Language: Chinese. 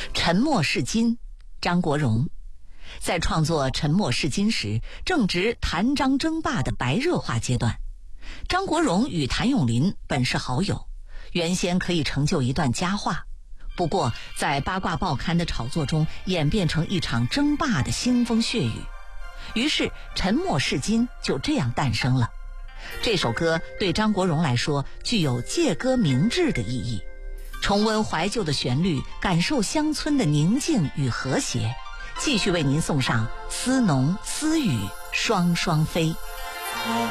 沉默是金，张国荣。在创作《沉默是金》时，正值谭张争霸的白热化阶段。张国荣与谭咏麟本是好友，原先可以成就一段佳话，不过在八卦报刊的炒作中演变成一场争霸的腥风血雨，于是《沉默是金》就这样诞生了。这首歌对张国荣来说具有借歌明志的意义，重温怀旧的旋律，感受乡村的宁静与和谐，继续为您送上丝浓丝雨双双飞。